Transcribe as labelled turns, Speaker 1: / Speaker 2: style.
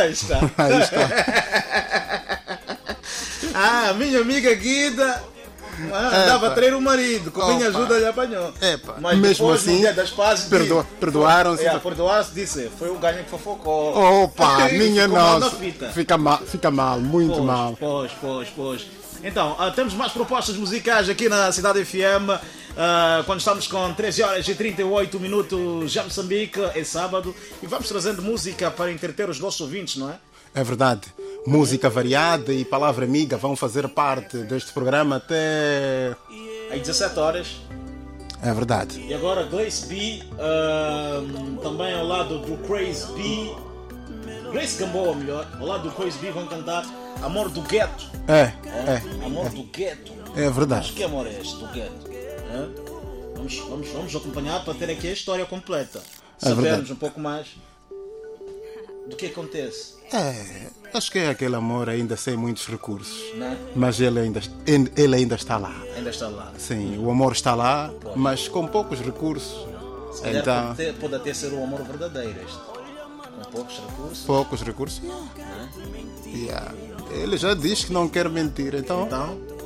Speaker 1: Aí está.
Speaker 2: Aí está.
Speaker 1: Minha amiga Guida dava a trair o marido, com minha ajuda lhe apanhou.
Speaker 2: Epa.
Speaker 1: Mas
Speaker 2: Mesmo
Speaker 1: depois,
Speaker 2: assim,
Speaker 1: no dia das pazes,
Speaker 2: perdoaram-se.
Speaker 1: Perdoaram-se, disse, foi o ganho que fofocou.
Speaker 2: Opa, minha
Speaker 1: Ficou mal na
Speaker 2: nossa.
Speaker 1: fita.
Speaker 2: Fica mal, muito mal.
Speaker 1: Pois. Então, temos mais propostas musicais aqui na Cidade FM. Quando estamos com 13 horas e 38 minutos, já Moçambique, é sábado. E vamos trazendo música para entreter os nossos ouvintes, não é?
Speaker 2: É verdade. Música variada e palavra amiga vão fazer parte deste programa até...
Speaker 1: Às 17 horas.
Speaker 2: É verdade.
Speaker 1: E agora Grace B, também ao lado do Crazy B, Grace Gamboa, melhor, ao lado do Crazy B vão cantar Amor do Gueto. Amor do Gueto.
Speaker 2: É verdade.
Speaker 1: Mas que amor é este do Gueto? Vamos acompanhar para ter aqui a história completa. Sabermos um pouco mais do que acontece.
Speaker 2: Acho que é aquele amor ainda sem muitos recursos.
Speaker 1: Não?
Speaker 2: Mas ele ainda está lá.
Speaker 1: Ainda está lá.
Speaker 2: Sim, o amor está lá, mas com poucos recursos.
Speaker 1: Se calhar
Speaker 2: Então,
Speaker 1: pode até ser o amor verdadeiro este. Com poucos recursos.
Speaker 2: poucos recursos. Yeah. Ele já diz que não quer mentir, então